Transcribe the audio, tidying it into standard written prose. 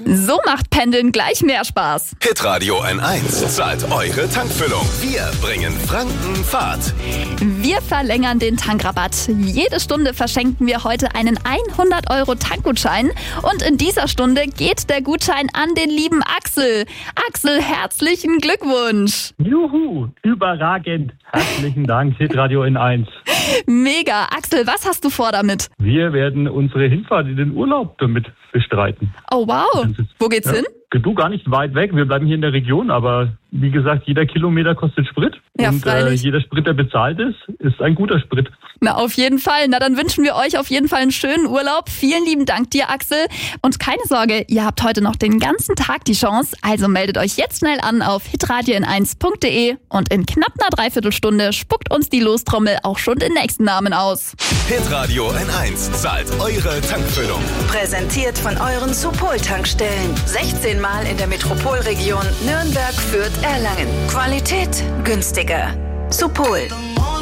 So macht Pendeln gleich mehr Spaß. Hitradio N1 zahlt eure Tankfüllung. Wir bringen Franken Fahrt. Wir verlängern den Tankrabatt. Jede Stunde verschenken wir heute einen 100 € Tankgutschein. Und in dieser Stunde geht der Gutschein an den lieben Axel. Axel, herzlichen Glückwunsch. Juhu, überragend. Herzlichen Dank, Hitradio N1. Mega. Axel, was hast du vor damit? Wir werden unsere Hinfahrt in den Urlaub damit bestreiten. Oh wow. Wo geht's hin? Du, gar nicht weit weg. Wir bleiben hier in der Region, aber wie gesagt, jeder Kilometer kostet Sprit. Ja, und freilich. jeder Sprit, der bezahlt ist ein guter Sprit. Na, auf jeden Fall. Na, dann wünschen wir euch auf jeden Fall einen schönen Urlaub. Vielen lieben Dank dir, Axel. Und keine Sorge, ihr habt heute noch den ganzen Tag die Chance. Also meldet euch jetzt schnell an auf hitradio-n1.de und in knapp einer Dreiviertelstunde spuckt uns die Lostrommel auch schon den nächsten Namen aus. Hitradio N1 zahlt eure Tankfüllung. Präsentiert von euren Supol-Tankstellen. 16 Mal in der Metropolregion Nürnberg, Fürth, Erlangen. Qualität günstiger. Supol.